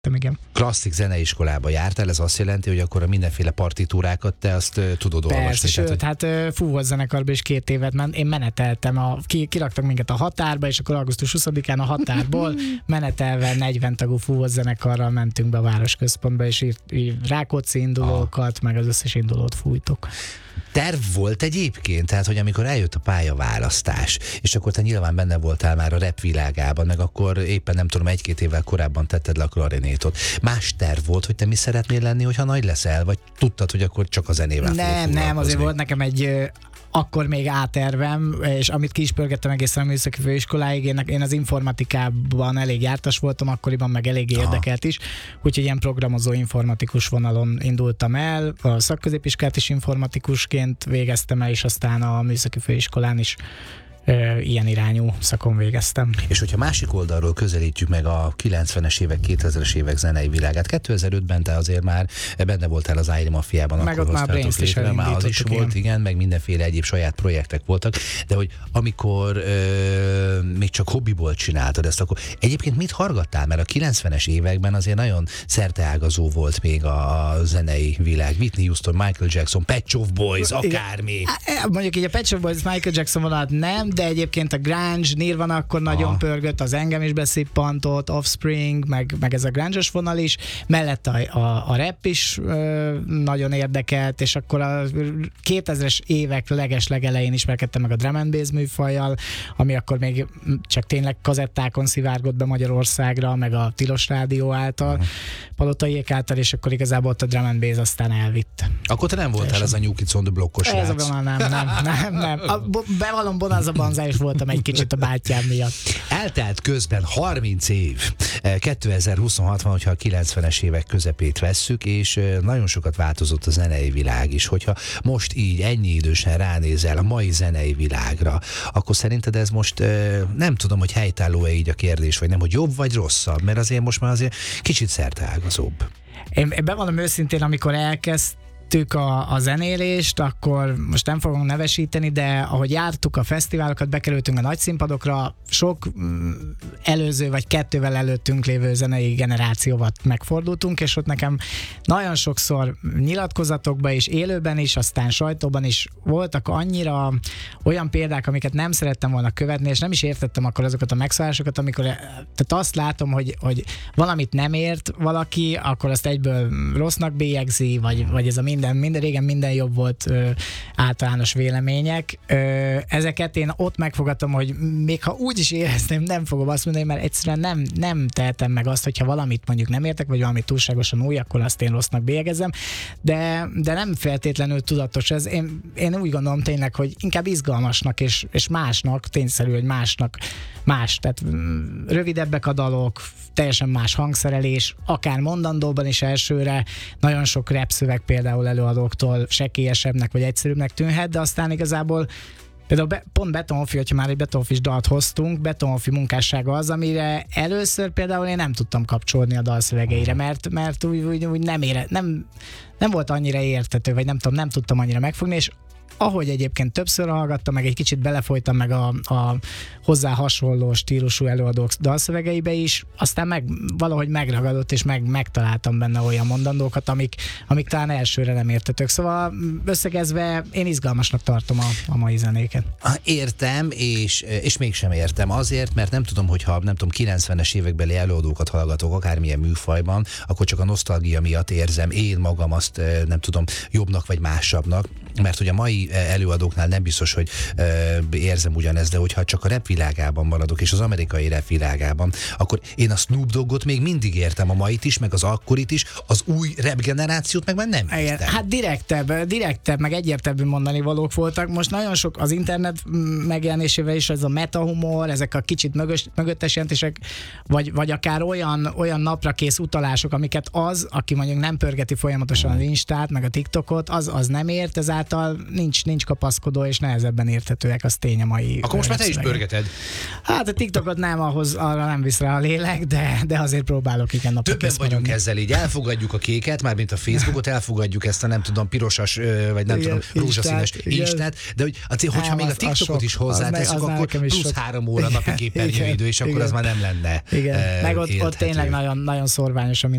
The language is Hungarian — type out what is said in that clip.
igen. Klasszik zeneiskolába jártál, ez azt jelenti, hogy akkor a mindenféle partitúrákat te azt tudod olvasni. Persze, sőt, hát fúvós zenekarban is 2 évet én meneteltem, kiraktak minket a Határba, és akkor augusztus 20-án a Határból menetelve 40 tagú fúvós zenekarral mentünk be a városközpontba, és Rákóczi indulókat, meg az összes indulót fújtuk. Terv volt egyébként, tehát, hogy amikor eljött a pályaválasztás, és akkor te nyilván benne voltál már a rap világában, meg akkor éppen nem tudom, 1-2 évvel korábban tetted le a klarinétot. Más terv volt, hogy te mi szeretnél lenni, hogyha nagy leszel, vagy tudtad, hogy akkor csak a zenével fogok foglalkozni? Nem, azért volt nekem egy akkor még A-tervem, és amit ki is pörgettem egészen a műszaki főiskoláig, én az informatikában elég jártas voltam, akkoriban meg elég érdekelt is, úgyhogy ilyen programozó informatikus vonalon indultam el, a szakközépiskolát is informatikusként végeztem el, és aztán a műszaki főiskolán is ilyen irányú szakon végeztem. És hogyha másik oldalról közelítjük meg a 90-es évek, 2000-es évek zenei világát, 2005-ben te azért már benne voltál az Ájri Mafiában, meg akkor ott már Brainst is már az is volt, igen, meg mindenféle egyéb saját projektek voltak, de hogy amikor még csak hobbiból csináltad ezt, akkor egyébként mit hallgattál? Mert a 90-es években azért nagyon szerteágazó volt még a zenei világ. Whitney Houston, Michael Jackson, Pet Shop Boys, akármi. Mondjuk így a Pet Shop Boys, Michael Jackson vonalat nem, de egyébként a grunge, Nirvana akkor nagyon pörgött, az engem is beszippantott, Offspring, meg ez a grunge-os vonal is, mellett a rap is nagyon érdekelt, és akkor a 2000-es évek legelején ismerkedtem meg a drum and bass műfajjal, ami akkor még csak tényleg kazettákon szivárgott be Magyarországra, meg a Tilos Rádió által, Palotaiék által, és akkor igazából ott a drum and bass aztán elvitt. Akkor te nem voltál ez a New Kids on the Blockos srác? Ez a vonal nem. Bevallom, Bonanza Banzai is voltam egy kicsit a bátyám miatt. Eltelt közben 30 év. 2026 van, hogyha a 90-es évek közepét vesszük, és nagyon sokat változott a zenei világ is. Hogyha most így ennyi idősen ránézel a mai zenei világra, akkor szerinted ez most nem tudom, hogy helytálló-e így a kérdés, vagy nem, hogy jobb vagy rosszabb, mert azért most már azért kicsit szerteágazóbb. Én bevallom őszintén, amikor elkezdtük a zenélést, akkor most nem fogom nevesíteni, de ahogy jártuk a fesztiválokat, bekerültünk a nagy színpadokra, sok előző vagy 2-vel előttünk lévő zenei generációval megfordultunk, és ott nekem nagyon sokszor nyilatkozatokban és élőben is, aztán sajtóban is voltak annyira olyan példák, amiket nem szerettem volna követni, és nem is értettem akkor azokat a megszólásokat, amikor tehát azt látom, hogy valamit nem ért valaki, akkor azt egyből rossznak bélyegzi, vagy ez a régen minden jobb volt általános vélemények. Ezeket én ott megfogadtam, hogy még ha úgy is érezném, nem fogom azt mondani, mert egyszerűen nem tehetem meg azt, hogyha valamit mondjuk nem értek, vagy valami túlságosan új, akkor azt én rossznak bélyegezem, de nem feltétlenül tudatos ez. Én úgy gondolom tényleg, hogy inkább izgalmasnak és másnak, tényszerű, hogy másnak más, tehát rövidebbek a dalok, teljesen más hangszerelés, akár mondandóban is elsőre, nagyon sok rap szöveg például előadóktól sekélyesebbnek vagy egyszerűbbnek tűnhet, de aztán igazából például pont Betonhofi, hogyha már egy Betonhofis dalt hoztunk, Betonhofi munkássága az, amire először például én nem tudtam kapcsolni a dalszövegeire, mert úgy nem volt annyira érthető, vagy nem tudtam annyira megfogni, és ahogy egyébként többször hallgattam, meg egy kicsit belefolytam meg a hozzá hasonló stílusú előadók dalszövegeibe is, aztán valahogy megragadott, és megtaláltam benne olyan mondandókat, amik talán elsőre nem értetők. Szóval összegezve én izgalmasnak tartom a mai zenéket. Értem, és mégsem értem. Azért, mert nem tudom, hogyha 90-es évekbeli előadókat hallgatok, akármilyen műfajban, akkor csak a nosztalgia miatt érzem én magam azt, nem tudom, jobbnak vagy másabbnak, mert hogy a mai előadóknál nem biztos, hogy érzem ugyanezt, de hogyha csak a rap világában maradok, és az amerikai rap világában, akkor én a Snoop Doggot még mindig értem, a mait is, meg az akkorit is, az új rap generációt meg már nem értem. Hát direktebb, meg egyértelmű mondani valók voltak. Most nagyon sok az internet megjelenésével is, ez a metahumor, ezek a kicsit mögöttes jelentések, vagy akár olyan naprakész utalások, amiket aki mondjuk nem pörgeti folyamatosan az Instát, meg a TikTokot, az nem ért, ez ezáltal nincs kapaszkodó, és nehezebben érthetőek, az tény a mai. Akkor most már te is pörgeted. Hát a TikTokot nem, arra nem visz rá a lélek, de azért próbálok igen napra Többen vagyunk ezzel így, elfogadjuk a kéket, mármint a Facebookot, elfogadjuk ezt a nem tudom, pirosas, vagy nem tudom, rózsaszínes Instát, de hogyha még a TikTokot is hozzáteszünk, akkor plusz 3 óra napi képernyőidő, és akkor az már nem lenne. Igen, meg ott tényleg nagyon, nagyon szorványos a